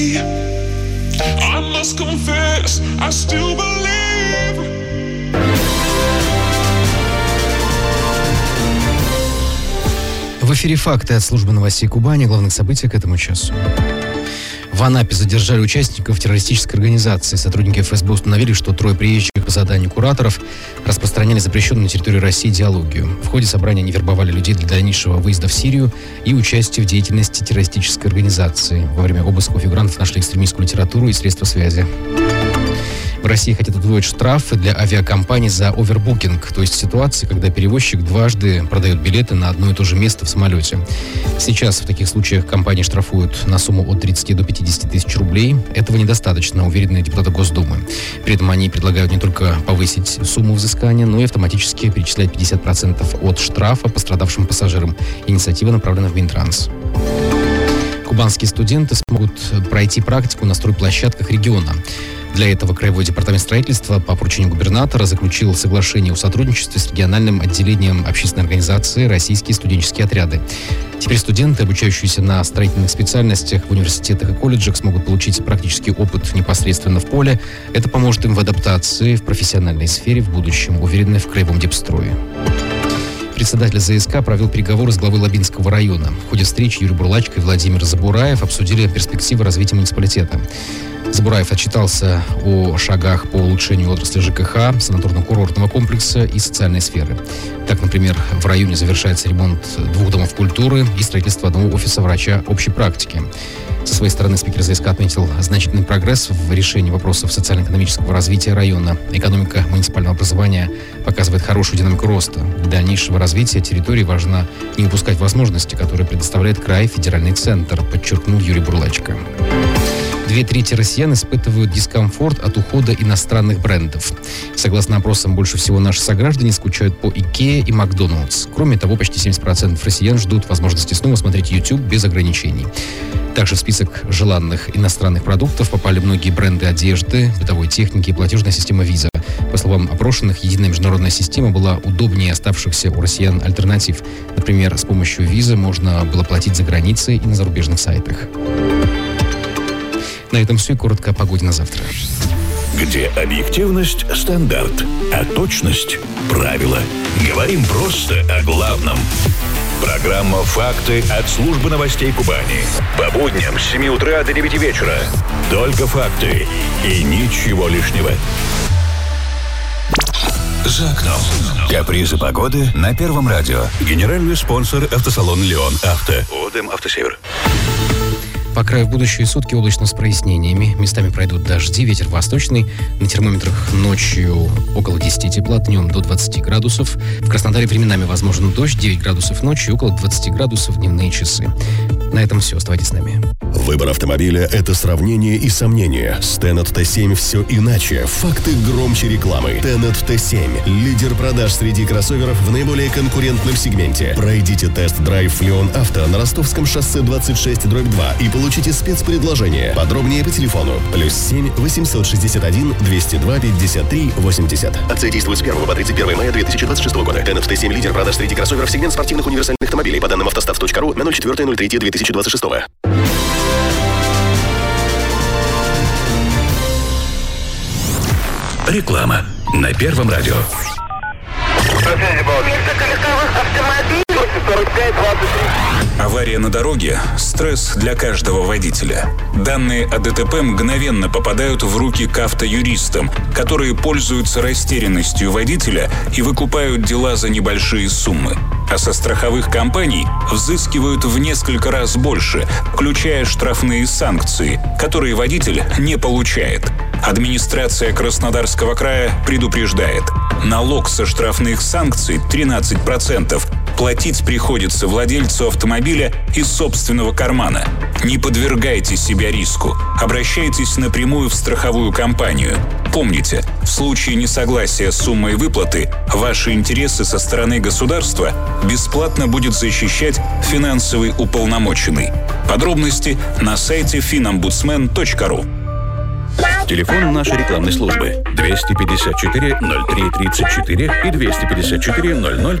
I must confess, I still believe. В эфире «Факты» от службы новостей Кубани. Главных событий к этому часу. В Анапе задержали участников террористической организации. Сотрудники ФСБ установили, что 3 приезжих по заданию кураторов распространяли запрещенную на территории России идеологию. В ходе собрания они вербовали людей для дальнейшего выезда в Сирию и участия в деятельности террористической организации. Во время обыска у фигурантов нашли экстремистскую литературу и средства связи. В России хотят удвоить штрафы для авиакомпаний за овербукинг, то есть ситуации, когда перевозчик дважды продает билеты на одно и то же место в самолете. Сейчас в таких случаях компании штрафуют на сумму от 30 до 50 тысяч рублей. Этого недостаточно, уверены депутаты Госдумы. При этом они предлагают не только повысить сумму взыскания, но и автоматически перечислять 50% от штрафа пострадавшим пассажирам. Инициатива направлена в Минтранс. Кубанские студенты смогут пройти практику на стройплощадках региона. Для этого Краевой департамент строительства по поручению губернатора заключил соглашение о сотрудничестве с региональным отделением общественной организации «Российские студенческие отряды». Теперь студенты, обучающиеся на строительных специальностях в университетах и колледжах, смогут получить практический опыт непосредственно в поле. Это поможет им в адаптации в профессиональной сфере в будущем, уверены в Краевом депстрое. Председатель ЗСК провел переговоры с главой Лабинского района. В ходе встречи Юрий Бурлачко и Владимир Забураев обсудили перспективы развития муниципалитета. Забураев отчитался о шагах по улучшению отрасли ЖКХ, санаторно-курортного комплекса и социальной сферы. Так, например, в районе завершается ремонт 2 домов культуры и строительство одного офиса врача общей практики. Со своей стороны спикер ЗСК отметил значительный прогресс в решении вопросов социально-экономического развития района. Экономика муниципального образования показывает хорошую динамику роста. Для дальнейшего развития территории важно не упускать возможности, которые предоставляет край федеральный центр, подчеркнул Юрий Бурлачко. 2/3 россиян испытывают дискомфорт от ухода иностранных брендов. Согласно опросам, больше всего наши сограждане скучают по Икее и Макдоналдс. Кроме того, почти 70% россиян ждут возможности снова смотреть YouTube без ограничений. Также в список желанных иностранных продуктов попали многие бренды одежды, бытовой техники и платежная система Visa. По словам опрошенных, единая международная система была удобнее оставшихся у россиян альтернатив. Например, с помощью Visa можно было платить за границей и на зарубежных сайтах. На этом все и коротко о погоде на завтра. Где объективность – стандарт, а точность – правило. Говорим просто о главном. Программа «Факты» от службы новостей Кубани. По будням с 7 утра до 9 вечера. Только факты и ничего лишнего. За окном. Капризы погоды на Первом радио. Генеральный спонсор автосалон «Леон Авто». ОДМ «Автосевер». По краю в будущие сутки облачно с прояснениями. Местами пройдут дожди, ветер восточный. На термометрах ночью около 10 тепла, днем до 20 градусов. В Краснодаре временами возможен дождь, 9 градусов ночью, около 20 градусов в дневные часы. На этом все. Оставайтесь с нами. Выбор автомобиля – это сравнение и сомнение. С Tenet T7 все иначе. Факты громче рекламы. Tenet T7 – лидер продаж среди кроссоверов в наиболее конкурентном сегменте. Пройдите тест-драйв в Леон Авто на Ростовском шоссе 26/2 и получите спецпредложение. Подробнее по телефону +7 861 202 53 80. Акция действует с 1 по 31 мая 2026 года. Tenet T7 – лидер продаж среди кроссоверов сегмент спортивных универсальных автомобилей. По данным автостат.ру на 04.03.2026. Реклама на Первом радио. Авария на дороге – стресс для каждого водителя. Данные о ДТП мгновенно попадают в руки к автоюристам, которые пользуются растерянностью водителя и выкупают дела за небольшие суммы. А со страховых компаний взыскивают в несколько раз больше, включая штрафные санкции, которые водитель не получает. Администрация Краснодарского края предупреждает: налог со штрафных санкций 13%. Платить приходится владельцу автомобиля из собственного кармана. Не подвергайте себя риску. Обращайтесь напрямую в страховую компанию. Помните, в случае несогласия с суммой выплаты, ваши интересы со стороны государства бесплатно будет защищать финансовый уполномоченный. Подробности на сайте finомбудсмен.ру. Телефон нашей рекламной службы 254 03 34 и 254 00